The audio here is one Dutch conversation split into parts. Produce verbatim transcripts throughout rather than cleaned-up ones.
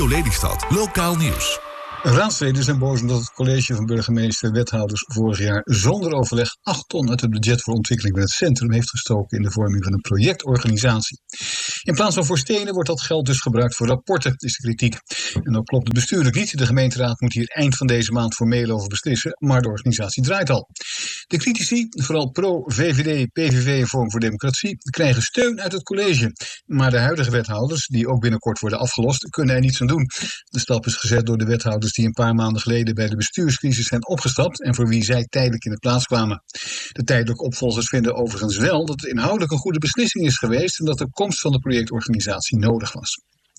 Radio Lelystad. Lokaal nieuws. Raadsleden zijn boos omdat het college van burgemeester en wethouders vorig jaar zonder overleg acht ton uit het budget voor ontwikkeling van het centrum heeft gestoken in de vorming van een projectorganisatie. In plaats van voor stenen wordt dat geld dus gebruikt voor rapporten, is de kritiek. En dat klopt het bestuurlijk niet. De gemeenteraad moet hier eind van deze maand formeel over beslissen, maar de organisatie draait al. De critici, vooral pro-V V D, P V V en Forum voor Democratie, krijgen steun uit het college. Maar de huidige wethouders, die ook binnenkort worden afgelost, kunnen er niets aan doen. De stap is gezet door de wethouders die een paar maanden geleden bij de bestuurscrisis zijn opgestapt en voor wie zij tijdelijk in de plaats kwamen. De tijdelijke opvolgers vinden overigens wel dat het inhoudelijk een goede beslissing is geweest en dat de komst van de projectorganisatie nodig was.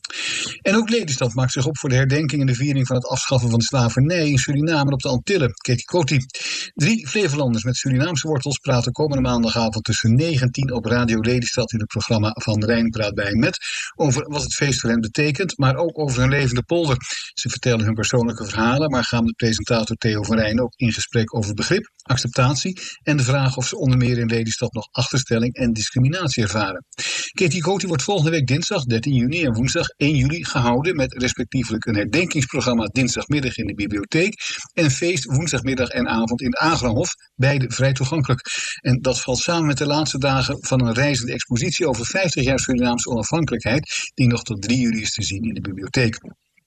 En ook Lelystad maakt zich op voor de herdenking en de viering van het afschaffen van de slavernij in Suriname en op de Antillen. Katie Coty. Drie Flevolanders met Surinaamse wortels praten komende maandagavond tussen negen en tien op Radio Lelystad in het programma Van Rijn praat bij met over wat het feest voor hen betekent, maar ook over hun levende polder. Ze vertellen hun persoonlijke verhalen, maar gaan met presentator Theo van Rijn ook in gesprek over begrip, acceptatie en de vraag of ze onder meer in Lelystad nog achterstelling en discriminatie ervaren. Katie Coty wordt volgende week dinsdag dertien juni en woensdag één juli gehouden met respectievelijk een herdenkingsprogramma dinsdagmiddag in de bibliotheek en een feest woensdagmiddag en avond in de Agrahof, beide vrij toegankelijk. En dat valt samen met de laatste dagen van een reizende expositie over vijftig jaar Surinaamse onafhankelijkheid die nog tot drie juli is te zien in de bibliotheek.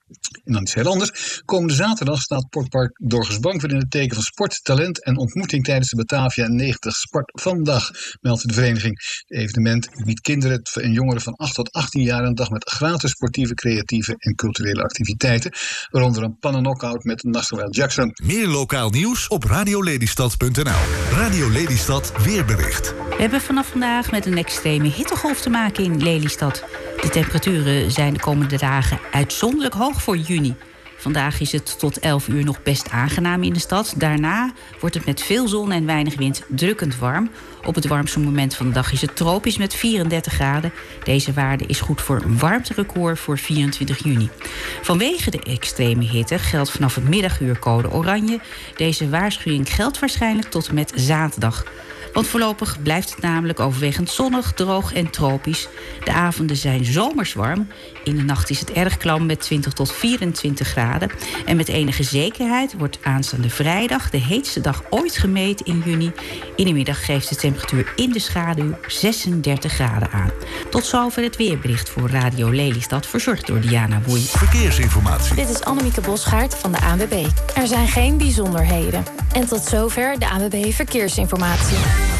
En dan iets heel anders. Komende zaterdag staat Portpark Dorgersbank weer in het teken van sport, talent en ontmoeting tijdens de Batavia negentig Sport Vandaag, meldt de vereniging. Het evenement biedt kinderen en jongeren van acht tot achttien jaar een dag met gratis sportieve, creatieve en culturele activiteiten, waaronder een pannen-knockout met Nasser Jackson. Meer lokaal nieuws op radiolelystad punt n l. Radio Lelystad weerbericht. We hebben vanaf vandaag met een extreme hittegolf te maken in Lelystad. De temperaturen zijn de komende dagen uitzonderlijk hoog voor juni. Vandaag is het tot elf uur nog best aangenaam in de stad. Daarna wordt het met veel zon en weinig wind drukkend warm. Op het warmste moment van de dag is het tropisch met vierendertig graden. Deze waarde is goed voor een warmterecord voor vierentwintig juni. Vanwege de extreme hitte geldt vanaf het middaguur code oranje. Deze waarschuwing geldt waarschijnlijk tot en met zaterdag. Want voorlopig blijft het namelijk overwegend zonnig, droog en tropisch. De avonden zijn zomers warm. In de nacht is het erg klam met twintig tot vierentwintig graden. En met enige zekerheid wordt aanstaande vrijdag de heetste dag ooit gemeten in juni. In de middag geeft de temperatuur in de schaduw zesendertig graden aan. Tot zover het weerbericht voor Radio Lelystad, verzorgd door Diana Boei. Verkeersinformatie. Dit is Annemieke Bosgaard van de A N W B. Er zijn geen bijzonderheden. En tot zover de A N W B Verkeersinformatie.